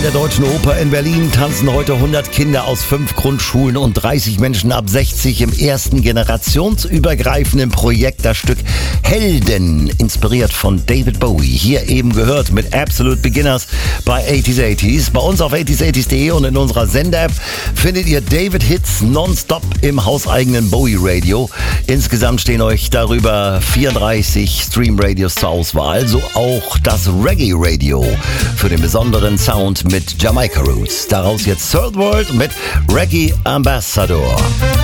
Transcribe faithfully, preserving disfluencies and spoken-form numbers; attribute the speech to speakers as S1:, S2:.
S1: der Deutschen Oper in Berlin tanzen heute hundert Kinder aus fünf Grundschulen und dreißig Menschen ab sechzig im ersten generationsübergreifenden Projekt das Stück Helden, inspiriert von David Bowie. Hier eben gehört mit Absolute Beginners bei achtziger achtzig. Bei uns auf achtziger achtzig punkt de und in unserer Sender-App findet ihr David Hits nonstop im hauseigenen Bowie Radio. Insgesamt stehen euch darüber vierunddreißig Stream-Radios zur Auswahl, so auch das Reggae Radio für den besonderen Sound mit Jamaica Roots. Daraus jetzt Third World mit Reggae Ambassador.